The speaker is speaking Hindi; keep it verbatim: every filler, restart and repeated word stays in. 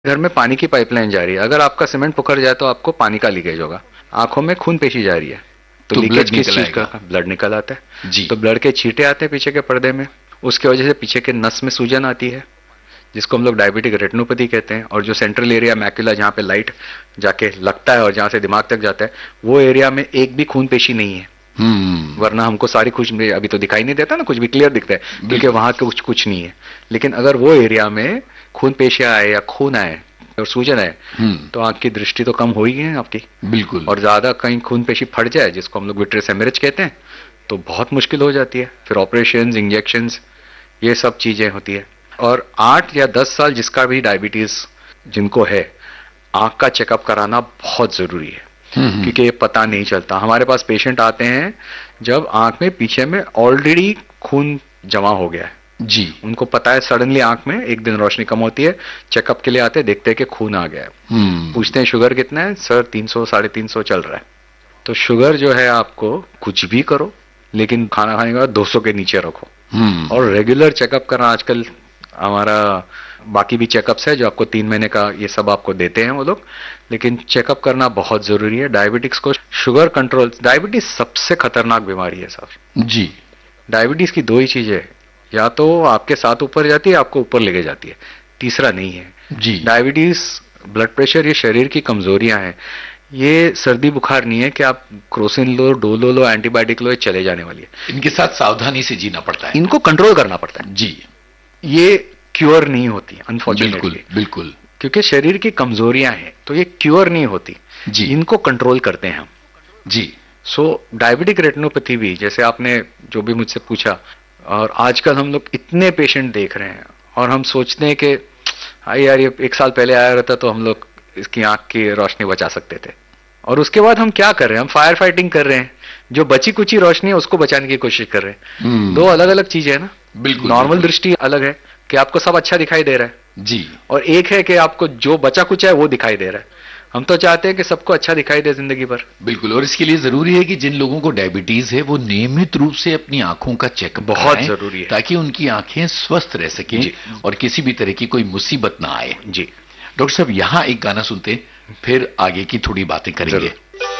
घर में पानी की पाइपलाइन जा रही है, अगर आपका सीमेंट पुखर जाए तो आपको पानी का लीकेज होगा। आंखों में खून पेशी जा रही है तो, तो लीकेज ब्लड किस निकल चीज का? आएगा। ब्लड निकल आता है जी। तो ब्लड के छींटे आते हैं पीछे के पर्दे में, उसके वजह से पीछे के नस में सूजन आती है जिसको हम लोग डायबिटिक रेटिनोपैथी कहते हैं। और जो सेंट्रल एरिया मैक्यूला जहाँ पे लाइट जाके लगता है और जहाँ से दिमाग तक जाता है, वो एरिया में एक भी खून पेशी नहीं है। हम्म वरना हमको सारी कुछ अभी तो दिखाई नहीं देता ना, कुछ भी क्लियर दिखता है क्योंकि बिल्कुल। वहां कुछ कुछ नहीं है। लेकिन अगर वो एरिया में खून पेशियां आए या खून आए और सूजन है हम्म तो आंख की दृष्टि तो कम हो ही है आपकी। बिल्कुल। और ज्यादा कहीं खून पेशी फट जाए जिसको हम लोग विट्रियस हेमरेज कहते हैं तो बहुत मुश्किल हो जाती है, फिर ऑपरेशन, इंजेक्शन, ये सब चीजें होती है। और आठ या दस साल जिसका भी डायबिटीज जिनको है, आंख का चेकअप कराना बहुत जरूरी है हम्म क्योंकि ये पता नहीं चलता। हमारे पास पेशेंट आते हैं जब आंख में पीछे में ऑलरेडी खून जमा हो गया है, जी। उनको पता है सडनली आंख में एक दिन रोशनी कम होती है, चेकअप के लिए आते हैं, देखते हैं कि खून आ गया है। हम्म पूछते हैं शुगर कितना है? सर तीन सौ साढ़े तीन सौ चल रहा है। तो शुगर जो है आपको कुछ भी करो लेकिन खाना खाने के बाद दो सौ के नीचे रखो। हम्म और रेगुलर चेकअप करना, आजकल हमारा बाकी भी चेकअप्स है जो आपको तीन महीने का ये सब आपको देते हैं वो लोग, लेकिन चेकअप करना बहुत जरूरी है। डायबिटिक्स को शुगर कंट्रोल, डायबिटीज सबसे खतरनाक बीमारी है सर। जी। डायबिटीज की दो ही चीजें है, या तो आपके साथ ऊपर जाती है, आपको ऊपर लेके जाती है, तीसरा नहीं है। जी। डायबिटीज, ब्लड प्रेशर, ये शरीर की कमजोरियां हैं। ये सर्दी बुखार नहीं है कि आप क्रोसिन लो, डोलो लो, एंटीबायोटिक लो, ये चले जाने वाली है। इनके साथ सावधानी से जीना पड़ता है। इनको कंट्रोल करना पड़ता है। जी। ये क्योर नहीं होती अनफॉर्चुनेटली, बिल्कुल बिल्कुल। क्योंकि शरीर की कमजोरियां हैं, तो ये क्योर नहीं होती जी। इनको कंट्रोल करते हैं हम। जी। सो डायबिटिक रेटिनोपैथी भी, जैसे आपने जो भी मुझसे पूछा, और आजकल हम लोग इतने पेशेंट देख रहे हैं और हम सोचते हैं कि हाय यार ये एक साल पहले आया रहता तो हम लोग इसकी आंख की रोशनी बचा सकते थे। और उसके बाद हम क्या कर रहे हैं? हम फायर फाइटिंग कर रहे हैं, जो बची कुची रोशनी है उसको बचाने की कोशिश कर रहे हैं। हम्म दो अलग अलग चीजें है ना। बिल्कुल। नॉर्मल बिल्कुल। दृष्टि अलग है कि आपको सब अच्छा दिखाई दे रहा है, जी। और एक है कि आपको जो बचा कुचा है वो दिखाई दे रहा है। हम तो चाहते हैं कि सबको अच्छा दिखाई दे जिंदगी भर। बिल्कुल। और इसके लिए जरूरी है कि जिन लोगों को डायबिटीज है वो नियमित रूप से अपनी आंखों का चेकअप बहुत कराएं, जरूरी है, ताकि उनकी आंखें स्वस्थ रह सकें जी। और किसी भी तरह की कोई मुसीबत ना आए। जी डॉक्टर साहब, यहां एक गाना सुनते हैं, फिर आगे की थोड़ी बातें करेंगे। जरूर।